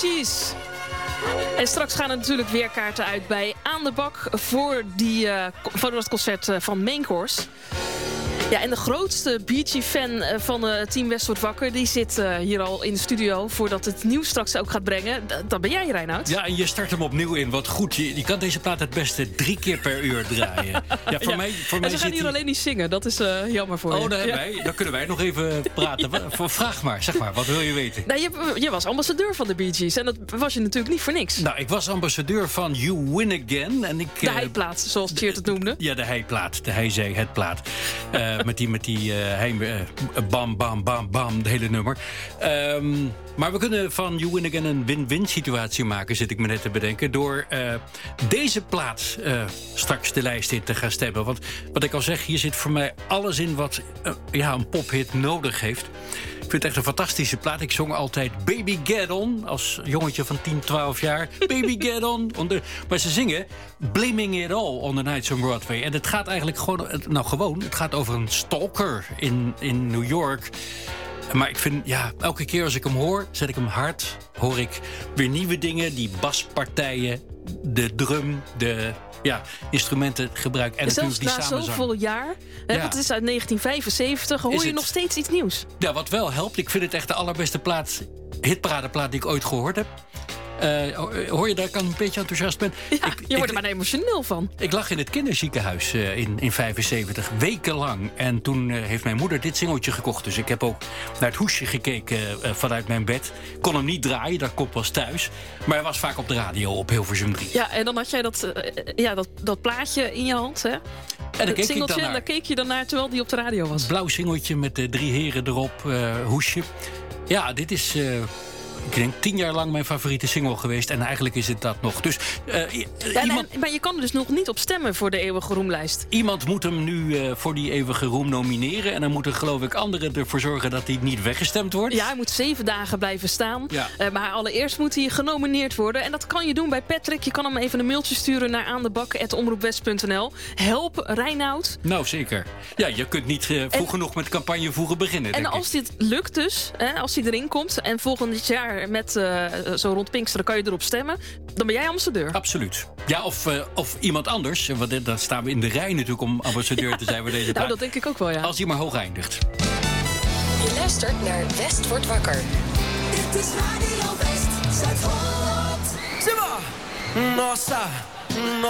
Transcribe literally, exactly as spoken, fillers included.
Gees. En straks gaan er natuurlijk weer kaarten uit bij Aan de Bak voor, die, uh, voor dat concert uh, van Main Course. Ja, en de grootste Bee Gees-fan van uh, Team West wordt wakker... die zit uh, hier al in de studio voordat het nieuws straks ook gaat brengen. D- dat ben jij, Reinoud. Ja, en je start hem opnieuw in. Wat goed, je, je kan deze plaat het beste drie keer per uur draaien. Ja, voor ja. mij, voor en mij ze gaan hier die... alleen niet zingen, dat is uh, jammer voor oh, je. daar, ja. wij, dan kunnen wij nog even praten. Vraag maar, zeg maar, wat wil je weten? Nou, je, je was ambassadeur van de Bee Gees en dat was je natuurlijk niet voor niks. Nou, ik was ambassadeur van You Win Again. En ik, de uh, heiplaat, zoals Tjeerd het noemde. Ja, de heiplaat, de hij-zij, het plaat. uh, met die, met die uh, hij, uh, bam, bam, bam, bam, de hele nummer. Um, maar we kunnen van You Win Again een win-win situatie maken, zit ik me net te bedenken. Door uh, deze plaat uh, straks de lijst in te gaan stemmen. Want wat ik al zeg, hier zit voor mij alles in wat uh, ja, een pophit nodig heeft. Ik vind het echt een fantastische plaat. Ik zong altijd Baby Get On als jongetje van tien, twaalf jaar. Baby Get On. On the... Maar ze zingen Blaming It All on the Nights on Broadway. En het gaat eigenlijk gewoon... Nou, gewoon. Het gaat over een stalker in, in New York. Maar ik vind, ja, elke keer als ik hem hoor, zet ik hem hard. Hoor ik weer nieuwe dingen. Die baspartijen, de drum, de... Ja, instrumenten gebruik en zelfs natuurlijk die samenzang. Zelfs na zoveel jaar, hè, ja. Het is uit negentien vijfenzeventig, hoor is je het... nog steeds iets nieuws. Ja, wat wel helpt, ik vind het echt de allerbeste plaat, hitparadeplaat die ik ooit gehoord heb. Uh, hoor je dat ik al een beetje enthousiast ben? Ja, ik, je wordt ik, er maar emotioneel van. Ik lag in het kinderziekenhuis uh, in, in vijfenzeventig, wekenlang. En toen uh, heeft mijn moeder dit singeltje gekocht. Dus ik heb ook naar het hoesje gekeken uh, vanuit mijn bed. Kon hem niet draaien, dat kop was thuis. Maar hij was vaak op de radio op Hilversum drie. Ja, en dan had jij dat, uh, ja, dat, dat plaatje in je hand, hè? En dan het keek singeltje, ik dan naar. En daar keek je dan naar terwijl die op de radio was. Blauw singeltje met de drie heren erop, uh, hoesje. Ja, dit is... Uh, Ik denk tien jaar lang mijn favoriete single geweest. En eigenlijk is het dat nog. Dus, uh, i- ja, iemand... en, maar je kan er dus nog niet op stemmen voor de eeuwige roemlijst. Iemand moet hem nu uh, voor die eeuwige roem nomineren. En dan moeten, geloof ik, anderen ervoor zorgen dat hij niet weggestemd wordt. Ja, hij moet zeven dagen blijven staan. Ja. Uh, maar allereerst moet hij genomineerd worden. En dat kan je doen bij Patrick. Je kan hem even een mailtje sturen naar aandebak apenstaartje omroepwest punt n l. Help Reinoud. Nou, zeker. Ja, je kunt niet uh, vroeg en, genoeg met campagne voegen beginnen, En denk als ik. dit lukt dus, hè, als hij erin komt... en volgend jaar met uh, zo rond Pinksteren kan je erop stemmen... dan ben jij ambassadeur. Absoluut. Ja, of, uh, of iemand anders. Want dan staan we in de rij natuurlijk om ambassadeur te zijn voor deze plaat. Nou, dat denk ik ook wel, ja. Als hij maar hoog eindigt. Je luistert naar West wordt wakker. Dit is Radio West, Zuid-Holland. Simba! Nossa,